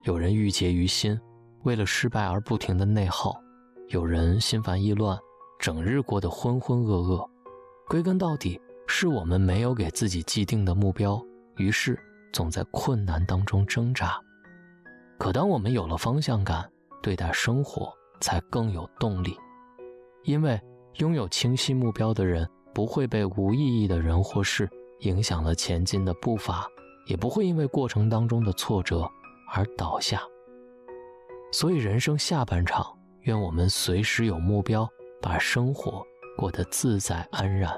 有人郁结于心，为了失败而不停的内耗，有人心烦意乱，整日过得浑浑噩噩。归根到底，是我们没有给自己既定的目标，于是总在困难当中挣扎。可当我们有了方向感，对待生活才更有动力。因为拥有清晰目标的人，不会被无意义的人或事影响了前进的步伐，也不会因为过程当中的挫折而倒下。所以人生下半场，愿我们随时有目标，把生活过得自在安然。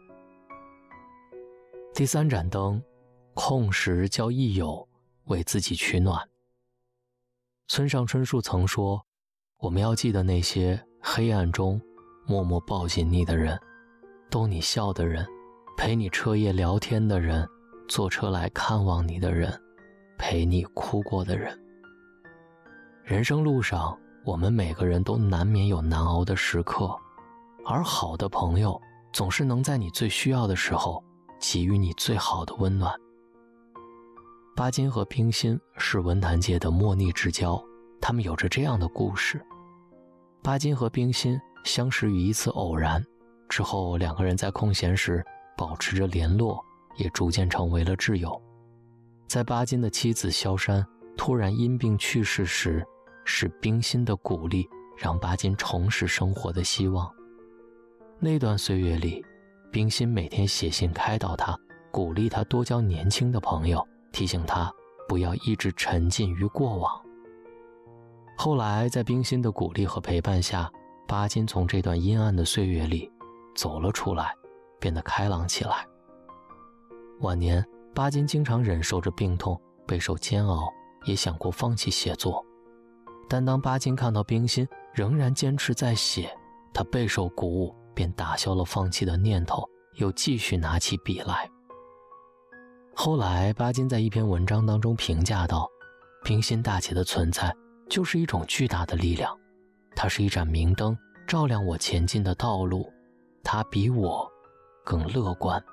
第3盏灯，空时交益友，为自己取暖。村上春树曾说，我们要记得那些黑暗中默默抱紧你的人，逗你笑的人，陪你彻夜聊天的人，坐车来看望你的人，陪你哭过的人。人生路上，我们每个人都难免有难熬的时刻，而好的朋友总是能在你最需要的时候给予你最好的温暖。巴金和冰心是文坛界的莫逆之交，他们有着这样的故事。巴金和冰心相识于一次偶然，之后两个人在空闲时保持着联络，也逐渐成为了挚友。在巴金的妻子萧珊突然因病去世时，是冰心的鼓励让巴金重拾生活的希望。那段岁月里，冰心每天写信开导他，鼓励他多交年轻的朋友，提醒他不要一直沉浸于过往。后来在冰心的鼓励和陪伴下，巴金从这段阴暗的岁月里走了出来，变得开朗起来。晚年，巴金经常忍受着病痛，备受煎熬，也想过放弃写作。但当巴金看到冰心仍然坚持在写，他备受鼓舞，便打消了放弃的念头，又继续拿起笔来。后来巴金在一篇文章当中评价道，冰心大姐的存在就是一种巨大的力量，它是一盏明灯，照亮我前进的道路，它比我更乐观。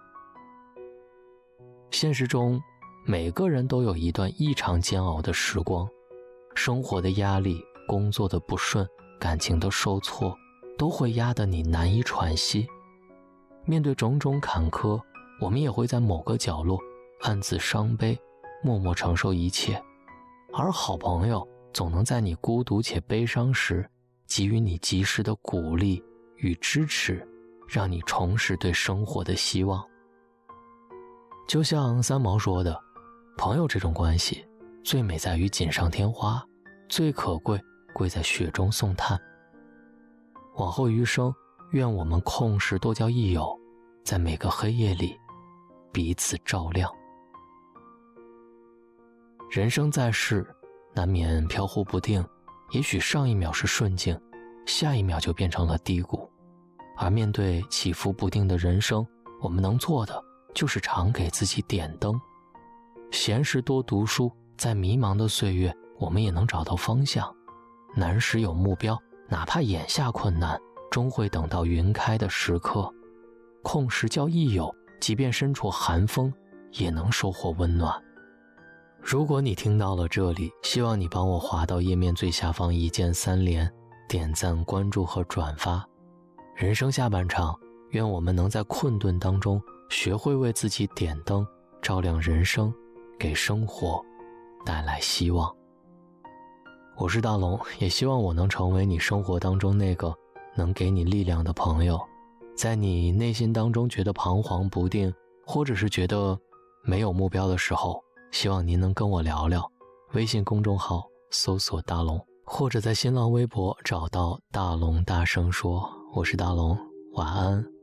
现实中，每个人都有一段异常煎熬的时光，生活的压力，工作的不顺，感情的受挫，都会压得你难以喘息。面对种种坎坷，我们也会在某个角落暗自伤悲，默默承受一切。而好朋友总能在你孤独且悲伤时，给予你及时的鼓励与支持，让你重拾对生活的希望。就像三毛说的，朋友这种关系，最美在于锦上添花，最可贵贵在雪中送炭。往后余生，愿我们空时多交益友，在每个黑夜里彼此照亮。人生在世，难免飘忽不定，也许上一秒是顺境，下一秒就变成了低谷。而面对起伏不定的人生，我们能做的就是常给自己点灯。闲时多读书，在迷茫的岁月，我们也能找到方向。难时有目标，哪怕眼下困难，终会等到云开的时刻。空时交益友，即便身处寒风，也能收获温暖。如果你听到了这里，希望你帮我滑到页面最下方一键3连，点赞、关注和转发。人生下半场，愿我们能在困顿当中学会为自己点灯，照亮人生，给生活带来希望。我是大龙，也希望我能成为你生活当中那个能给你力量的朋友。在你内心当中觉得彷徨不定，或者是觉得没有目标的时候，希望您能跟我聊聊。微信公众号搜索大龙，或者在新浪微博找到大龙大声说。我是大龙，晚安。